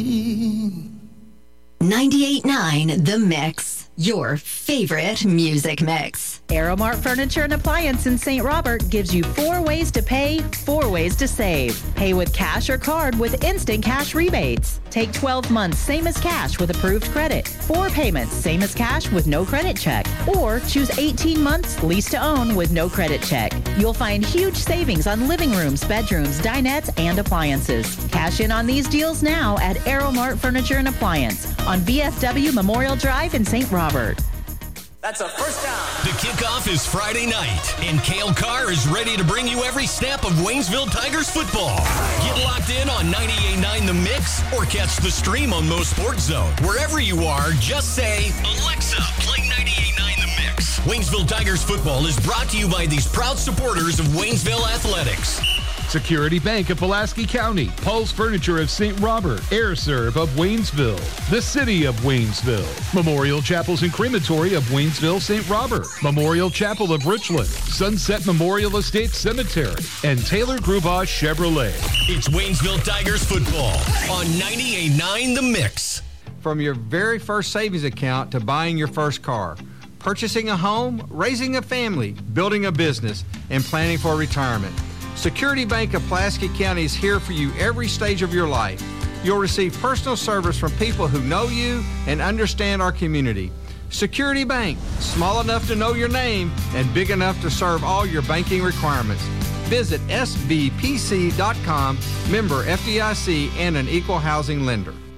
98.9 The Mix, your favorite music mix. Aeromart Furniture and Appliance in St. Robert gives you 4 ways to pay, 4 ways to save. Pay with cash or card with instant cash rebates. Take 12 months, same as cash with approved credit. 4 payments, same as cash with no credit check. Or choose 18 months, lease to own with no credit check. You'll find huge savings on living rooms, bedrooms, dinettes, and appliances. Cash in on these deals now at Aeromart Furniture and Appliance on VFW Memorial Drive in St. Robert. That's a first down. The kickoff is Friday night, and Cale Carr is ready to bring you every snap of Waynesville Tigers football. Get locked in on 98.9 The Mix or catch the stream on Mo Sports Zone. Wherever you are, just say, Alexa, play 98.9 The Mix. Waynesville Tigers football is brought to you by these proud supporters of Waynesville Athletics. Security Bank of Pulaski County, Paul's Furniture of St. Robert, AirServe of Waynesville, the City of Waynesville, Memorial Chapels and Crematory of Waynesville, St. Robert, Memorial Chapel of Richland, Sunset Memorial Estate Cemetery, and Taylor Grubaugh Chevrolet. It's Waynesville Tigers football on 98.9 The Mix. From your very first savings account to buying your first car, purchasing a home, raising a family, building a business, and planning for retirement, Security Bank of Pulaski County is here for you every stage of your life. You'll receive personal service from people who know you and understand our community. Security Bank, small enough to know your name and big enough to serve all your banking requirements. Visit svpc.com, member FDIC, and an equal housing lender.